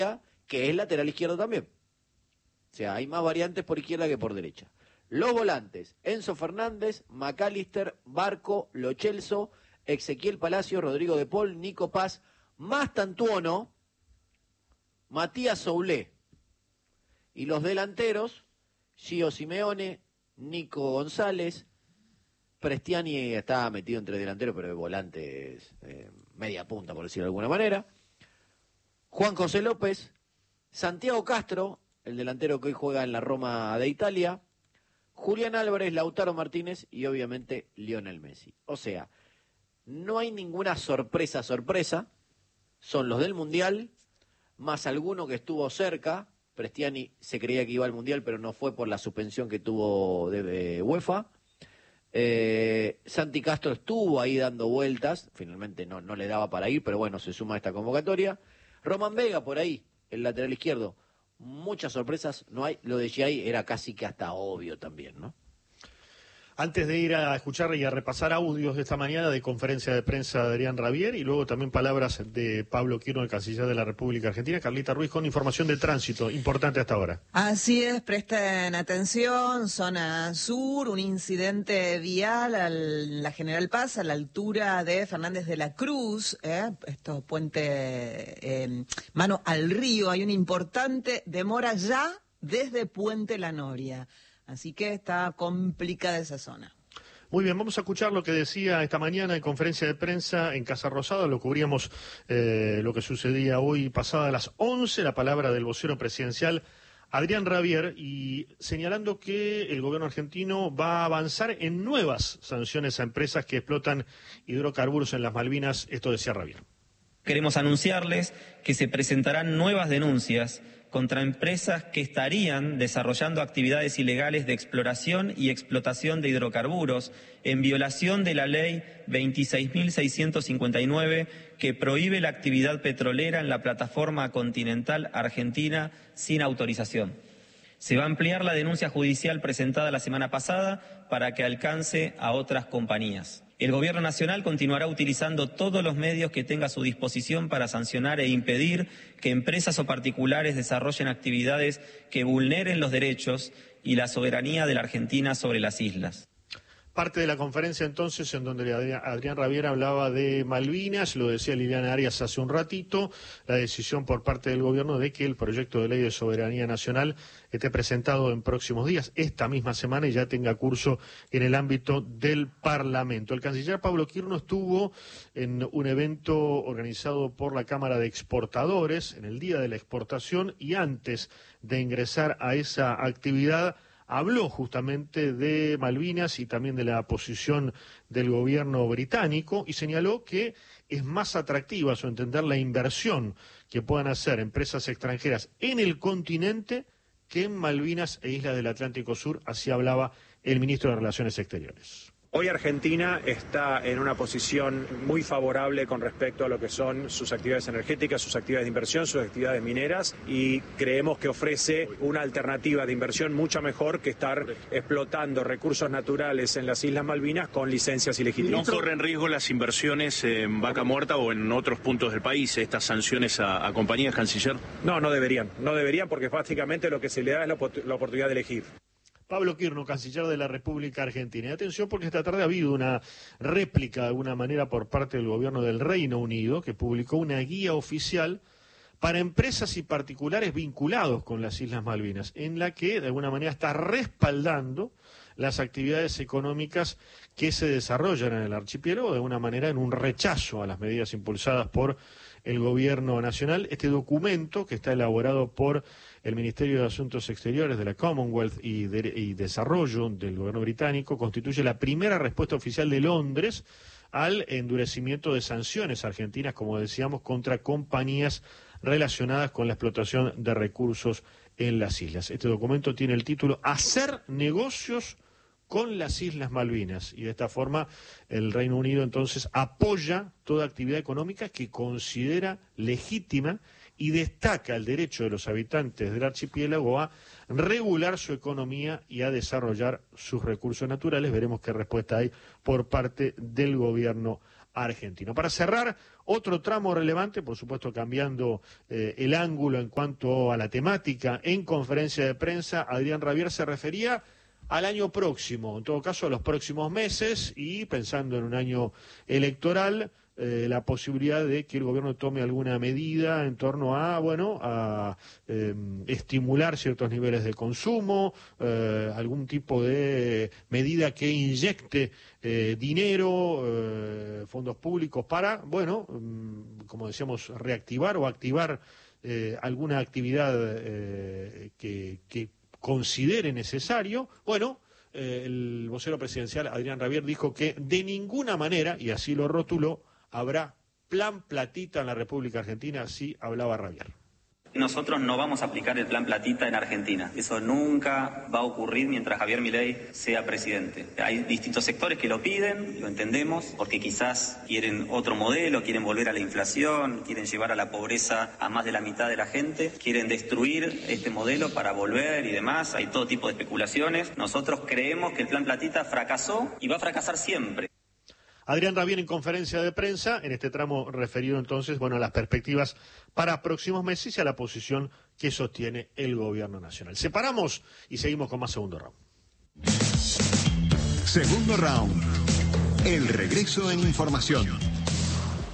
que es lateral izquierdo también. O sea, hay más variantes por izquierda que por derecha. Los volantes: Enzo Fernández, McAllister, Barco, Lo Celso, Ezequiel Palacio, Rodrigo de Paul, Nico Paz, Mastantuono, Matías Soulé. Y los delanteros: Gio Simeone, Nico González, Prestiani está metido entre delanteros, pero de volantes media punta, por decirlo de alguna manera. Juan José López, Santiago Castro, el delantero que hoy juega en la Roma de Italia, Julián Álvarez, Lautaro Martínez y obviamente Lionel Messi. O sea, no hay ninguna sorpresa, son los del Mundial, más alguno que estuvo cerca. Prestiani se creía que iba al Mundial, pero no fue por la suspensión que tuvo de UEFA. Santi Castro estuvo ahí dando vueltas, finalmente no le daba para ir, pero bueno, se suma a esta convocatoria. Román Vega por ahí, el lateral izquierdo. Muchas sorpresas no hay, lo de Giai era casi que hasta obvio también, ¿no? Antes de ir a escuchar y a repasar audios de esta mañana de conferencia de prensa de Adrián Rabier y luego también palabras de Pablo Quirno, el canciller de la República Argentina, Carlita Ruiz con información de tránsito importante hasta ahora. Así es, presten atención, zona sur, un incidente vial la General Paz a la altura de Fernández de la Cruz, esto puente mano al río, hay una importante demora ya desde Puente La Noria. Así que está complicada esa zona. Muy bien, vamos a escuchar lo que decía esta mañana en conferencia de prensa en Casa Rosada. Lo cubríamos lo que sucedía hoy pasada a las 11, la palabra del vocero presidencial Adrián Rabier, y señalando que el gobierno argentino va a avanzar en nuevas sanciones a empresas que explotan hidrocarburos en las Malvinas. Esto decía Rabier. Queremos anunciarles que se presentarán nuevas denuncias contra empresas que estarían desarrollando actividades ilegales de exploración y explotación de hidrocarburos en violación de la ley 26.659 que prohíbe la actividad petrolera en la plataforma continental argentina sin autorización. Se va a ampliar la denuncia judicial presentada la semana pasada para que alcance a otras compañías. El Gobierno Nacional continuará utilizando todos los medios que tenga a su disposición para sancionar e impedir que empresas o particulares desarrollen actividades que vulneren los derechos y la soberanía de la Argentina sobre las islas. Parte de la conferencia entonces en donde Adrián Rabier hablaba de Malvinas, lo decía Liliana Arias hace un ratito, la decisión por parte del gobierno de que el proyecto de ley de soberanía nacional esté presentado en próximos días, esta misma semana, y ya tenga curso en el ámbito del Parlamento. El canciller Pablo Quirno estuvo en un evento organizado por la Cámara de Exportadores en el Día de la Exportación y antes de ingresar a esa actividad habló justamente de Malvinas y también de la posición del gobierno británico y señaló que es más atractiva, a su entender, la inversión que puedan hacer empresas extranjeras en el continente que en Malvinas e Islas del Atlántico Sur. Así hablaba el ministro de Relaciones Exteriores. Hoy Argentina está en una posición muy favorable con respecto a lo que son sus actividades energéticas, sus actividades de inversión, sus actividades mineras, y creemos que ofrece una alternativa de inversión mucho mejor que estar explotando recursos naturales en las Islas Malvinas con licencias ilegítimas. ¿No corren riesgo las inversiones en Vaca Muerta o en otros puntos del país, estas sanciones a compañías, canciller? No deberían porque básicamente lo que se le da es la oportunidad de elegir. Pablo Quirno, canciller de la República Argentina. Y atención porque esta tarde ha habido una réplica de alguna manera por parte del gobierno del Reino Unido que publicó una guía oficial para empresas y particulares vinculados con las Islas Malvinas, en la que de alguna manera está respaldando las actividades económicas que se desarrollan en el archipiélago, de alguna manera en un rechazo a las medidas impulsadas por el gobierno nacional. Este documento, que está elaborado por el Ministerio de Asuntos Exteriores de la Commonwealth y Desarrollo del gobierno británico, constituye la primera respuesta oficial de Londres al endurecimiento de sanciones argentinas, como decíamos, contra compañías relacionadas con la explotación de recursos en las islas. Este documento tiene el título Hacer negocios con las Islas Malvinas, y de esta forma el Reino Unido entonces apoya toda actividad económica que considera legítima y destaca el derecho de los habitantes del archipiélago a regular su economía y a desarrollar sus recursos naturales. Veremos qué respuesta hay por parte del gobierno argentino. Para cerrar, otro tramo relevante, por supuesto cambiando el ángulo en cuanto a la temática, en conferencia de prensa, Adrián Rabier se refería al año próximo, en todo caso a los próximos meses, y pensando en un año electoral, la posibilidad de que el gobierno tome alguna medida en torno a, estimular ciertos niveles de consumo, algún tipo de medida que inyecte dinero, fondos públicos para, como decíamos, reactivar o activar alguna actividad que considere necesario. El vocero presidencial Adrián Rabier dijo que de ninguna manera, y así lo rotuló, habrá plan platita en la República Argentina. Así hablaba Rabier. Nosotros no vamos a aplicar el plan platita en Argentina. Eso nunca va a ocurrir mientras Javier Milei sea presidente. Hay distintos sectores que lo piden, lo entendemos, porque quizás quieren otro modelo, quieren volver a la inflación, quieren llevar a la pobreza a más de la mitad de la gente, quieren destruir este modelo para volver y demás. Hay todo tipo de especulaciones. Nosotros creemos que el plan platita fracasó y va a fracasar siempre. Adrián Rabier en conferencia de prensa, en este tramo referido entonces, a las perspectivas para próximos meses y a la posición que sostiene el gobierno nacional. Separamos y seguimos con más segundo round. Segundo round. El regreso en información.